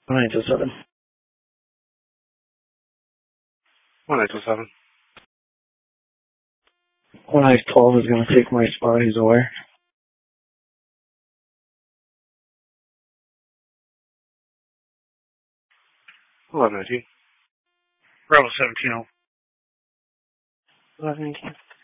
927. 1927. 1912 is going to take my spot. He's aware. 1119. Bravo 17. 1119.